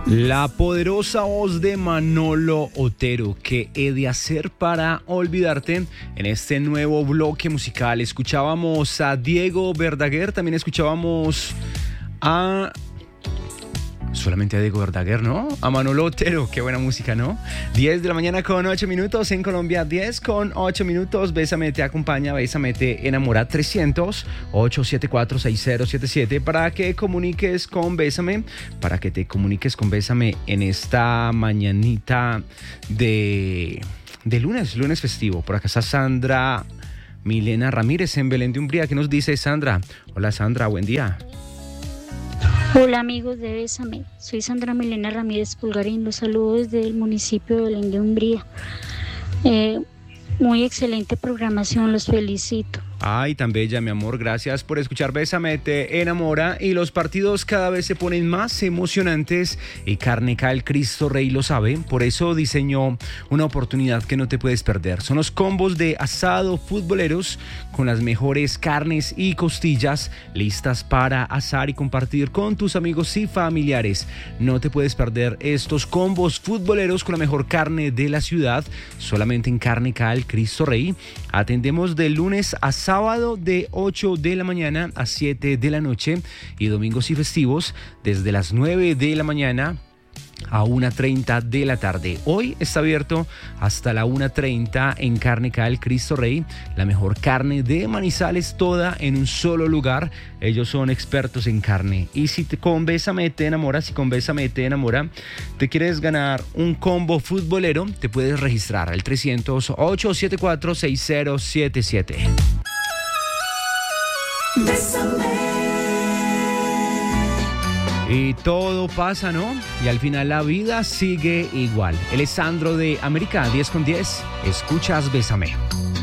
La poderosa voz de Manolo Otero. ¿Qué he de hacer para olvidarte? En este nuevo bloque musical escuchábamos a Diego Verdaguer, también escuchábamos a... Solamente a Diego Verdaguer, ¿no? A Manolo Otero, qué buena música, ¿no? 10 de la mañana con 8 minutos en Colombia, 10 con 8 minutos. Bésame te acompaña, Bésame te enamora. 300-874-6077 para que comuniques con Bésame, para que te comuniques con Bésame en esta mañanita de lunes festivo. Por acá está Sandra Milena Ramírez en Belén de Umbría. ¿Qué nos dice Sandra? Hola Sandra, buen día. Hola amigos de Bésame, soy Sandra Milena Ramírez Pulgarín, los saludo desde el municipio de Belén de Umbría. Muy excelente programación, los felicito. Ay, tan bella, mi amor, gracias por escuchar Bésame te enamora. Y los partidos cada vez se ponen más emocionantes y Carnecal Cristo Rey lo sabe, por eso diseñó una oportunidad que no te puedes perder. Son los combos de asado futboleros con las mejores carnes y costillas listas para asar y compartir con tus amigos y familiares. No te puedes perder estos combos futboleros con la mejor carne de la ciudad, solamente en Carnecal Cristo Rey. Atendemos de lunes a sábado de 8 de la mañana a 7 de la noche y domingos y festivos desde las 9 de la mañana a 1:30 de la tarde. Hoy está abierto hasta la 1:30 en Carnecal Cristo Rey, la mejor carne de Manizales, toda en un solo lugar. Ellos son expertos en carne. Y si con Bésame te enamora, te quieres ganar un combo futbolero, te puedes registrar al 300-874-6077. Y todo pasa, ¿no? Y al final la vida sigue igual. Él es Sandro de América 10 con 10. Escuchas Bésame.